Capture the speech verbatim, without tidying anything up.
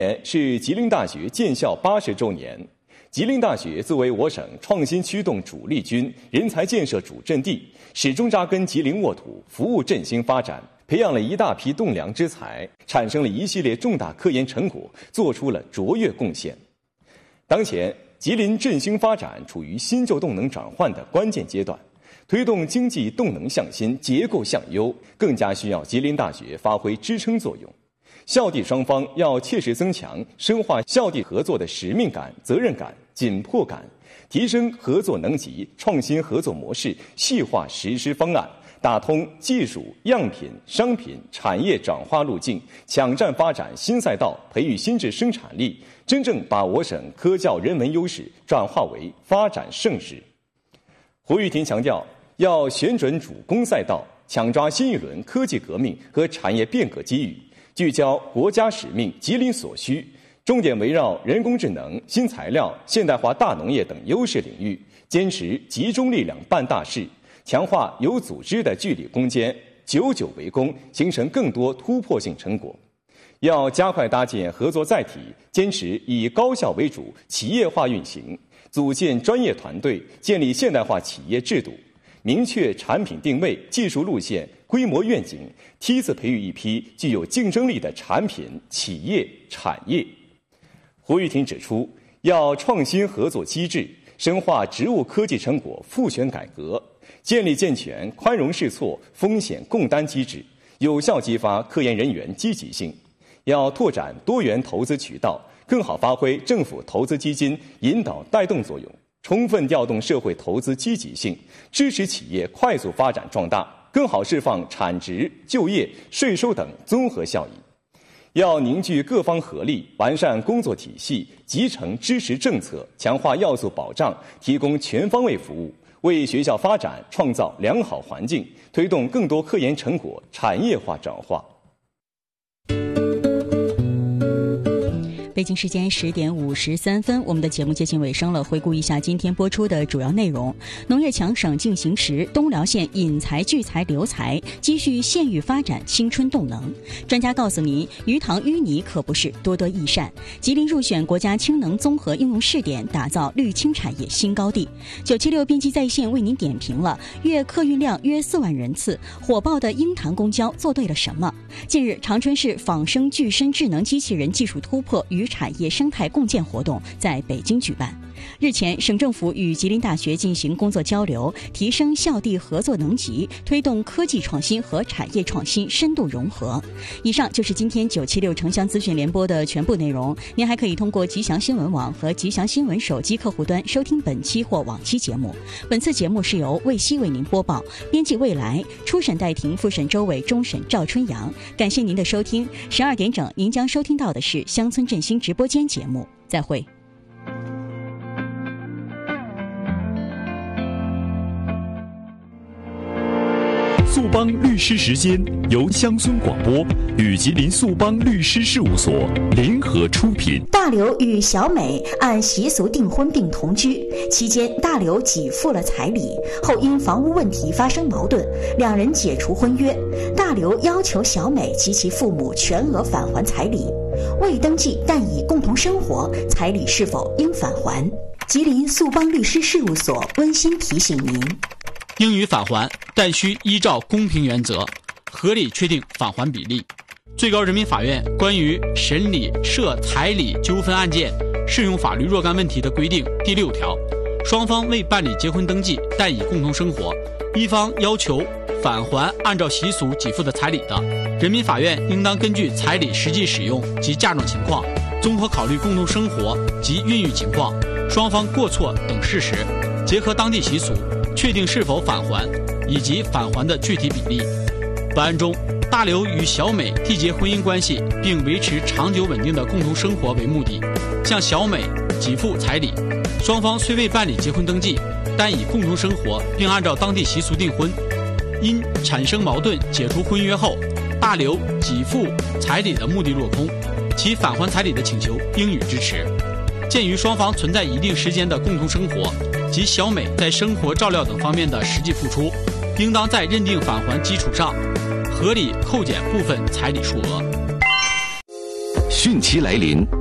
是吉林大学建校八十周年。吉林大学作为我省创新驱动主力军、人才建设主阵地，始终扎根吉林沃土，服务振兴发展，培养了一大批栋梁之才，产生了一系列重大科研成果，做出了卓越贡献。当前，吉林振兴发展处于新旧动能转换的关键阶段，推动经济动能向新、结构向优，更加需要吉林大学发挥支撑作用。校地双方要切实增强、深化校地合作的使命感、责任感、紧迫感，提升合作能级，创新合作模式，细化实施方案，打通技术、样品、商品、产业转化路径，抢占发展新赛道，培育新质生产力，真正把我省科教人文优势转化为发展盛世。胡玉婷强调，要选准主攻赛道，抢抓新一轮科技革命和产业变革机遇，聚焦国家使命、吉林所需，重点围绕人工智能、新材料、现代化大农业等优势领域，坚持集中力量办大事，强化有组织的据理攻坚，久久为功，形成更多突破性成果。要加快搭建合作载体，坚持以高校为主，企业化运行，组建专业团队，建立现代化企业制度，明确产品定位、技术路线、规模愿景，梯次培育一批具有竞争力的产品、企业、产业。胡玉婷指出，要创新合作机制，深化植物科技成果复选改革，建立健全宽容试错、风险共担机制，有效激发科研人员积极性。要拓展多元投资渠道，更好发挥政府投资基金引导带动作用，充分调动社会投资积极性，支持企业快速发展壮大，更好释放产值、就业、税收等综合效益。要凝聚各方合力，完善工作体系，集成支持政策，强化要素保障，提供全方位服务，为学校发展创造良好环境，推动更多科研成果产业化转化。 北京时间十点五十三分，我们的节目接近尾声了。回顾一下今天播出的主要内容：农业强省进行时，东辽县引才聚才留才，积蓄县域发展青春动能。专家告诉您，鱼塘淤泥可不是多多益善。吉林入选国家氢能综合应用试点，打造绿氢产业新高地。九七六编辑在线为您点评了月客运量约四万人次，火爆的鹰潭公交做对了什么？近日，长春市仿生具身智能机器人技术突破与产业生态共建活动在北京举办。日前，省政府与吉林大学进行工作交流，提升校地合作能级，推动科技创新和产业创新深度融合。以上就是今天九七六城乡资讯联播的全部内容。您还可以通过吉祥新闻网和吉祥新闻手机客户端收听本期或往期节目。本次节目是由卫西为您播报，编辑未来，初审戴婷，复审周伟，终审赵春阳。感谢您的收听。十二点整，您将收听到的是乡村振兴直播间节目。再会。 速帮律师时间由乡村广播与吉林速帮律师事务所联合出品。 大刘与小美按习俗订婚并同居，期间大刘给付了彩礼，后因房屋问题发生矛盾，两人解除婚约。大刘要求小美及其父母全额返还彩礼，未登记但已共同生活，彩礼是否应返还？吉林速帮律师事务所温馨提醒您： 应予返还，但需依照公平原则，合理确定返还比例。最高人民法院关于审理涉彩礼纠纷案件适用法律若干问题的规定第六条，双方未办理结婚登记但已共同生活，一方要求返还按照习俗给付的彩礼的，人民法院应当根据彩礼实际使用及嫁妆情况，综合考虑共同生活及孕育情况、双方过错等事实，结合当地习俗确定是否返还以及返还的具体比例。本案中，大刘与小美缔结婚姻关系并维持长久稳定的共同生活为目的，向小美给付彩礼。双方虽未办理结婚登记，但已共同生活并按照当地习俗订婚。因产生矛盾解除婚约后，大刘给付彩礼的目的落空，其返还彩礼的请求应予支持。鉴于双方存在一定时间的共同生活及小美在生活照料等方面的实际付出，应当在认定返还基础上合理扣减部分彩礼数额。 汛期来临，